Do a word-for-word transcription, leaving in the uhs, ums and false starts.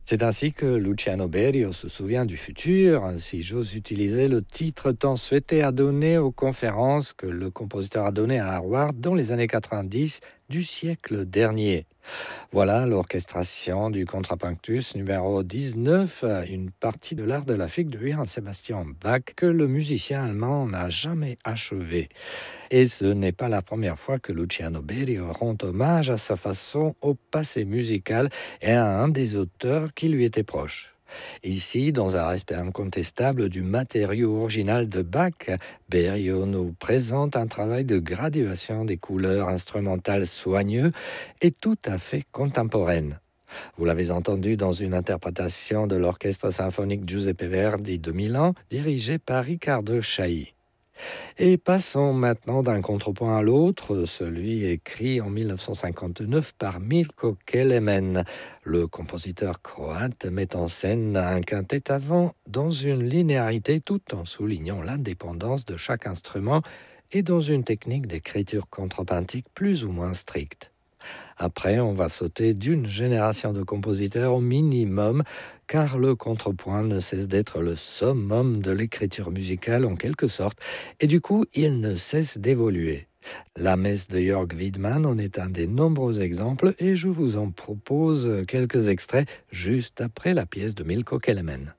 C'est ainsi que Luciano Berio se souvient du futur, si j'ose utiliser le titre tant souhaité à donner aux conférences que le compositeur a données à Harvard dans les années quatre-vingt-dix du siècle dernier. Voilà l'orchestration du Contrapunctus numéro dix-neuf, une partie de l'art de la fugue de Johann Sebastian Bach que le musicien allemand n'a jamais achevé. Et ce n'est pas la première fois que Luciano Berio rend hommage à sa façon au passé musical et à un des auteurs qui lui était proche. Ici, dans un respect incontestable du matériau original de Bach, Berio nous présente un travail de graduation des couleurs instrumentales soigneux et tout à fait contemporaine. Vous l'avez entendu dans une interprétation de l'orchestre symphonique Giuseppe Verdi de Milan, dirigé par Riccardo Chailly. Et passons maintenant d'un contrepoint à l'autre, celui écrit en mille neuf cent cinquante-neuf par Milko Kelemen. Le compositeur croate met en scène un quintet avant dans une linéarité tout en soulignant l'indépendance de chaque instrument et dans une technique d'écriture contrapuntique plus ou moins stricte. Après, on va sauter d'une génération de compositeurs au minimum, car le contrepoint ne cesse d'être le summum de l'écriture musicale en quelque sorte, et du coup, il ne cesse d'évoluer. La messe de Jörg Widmann en est un des nombreux exemples, et je vous en propose quelques extraits juste après la pièce de Milko Kelemen.